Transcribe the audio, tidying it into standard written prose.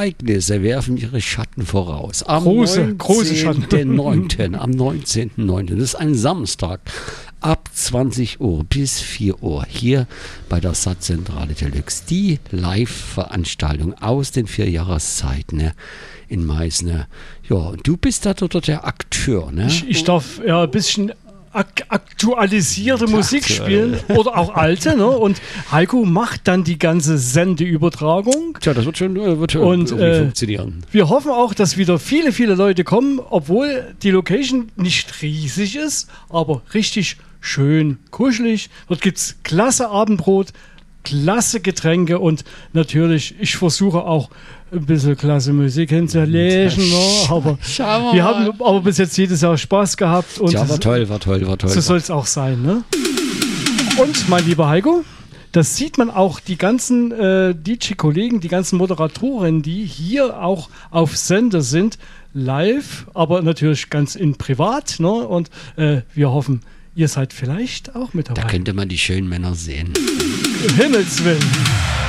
Ereignisse werfen ihre Schatten voraus. Am Große Schatten. 19.9., am 19.9., das ist ein Samstag, ab 20 Uhr bis 4 Uhr hier bei der Satzzentrale Deluxe. Die Live-Veranstaltung aus den 4 Jahreszeiten, ne, in Meißen. Ja, und du bist da dort der Akteur. Ne? Ich darf ja ein bisschen aktualisierte Musik spielen oder auch alte, ne? Und Heiko macht dann die ganze Sendeübertragung. Tja, das wird schon irgendwie funktionieren. Wir hoffen auch, dass wieder viele, viele Leute kommen, obwohl die Location nicht riesig ist, aber richtig schön kuschelig. Dort gibt es klasse Abendbrot, klasse Getränke und natürlich, ich versuche auch ein bisschen klasse Musik hinzulegen, ne? Aber wir haben aber bis jetzt jedes Jahr Spaß gehabt. Und ja, war toll. So soll es auch sein, ne? Und, mein lieber Heiko, das sieht man auch, die ganzen DJ-Kollegen, die ganzen Moderatoren, die hier auch auf Sender sind, live, aber natürlich ganz in privat, ne? Und wir hoffen, ihr seid vielleicht auch mit dabei. Da könnte man die schönen Männer sehen. Himmels Willen.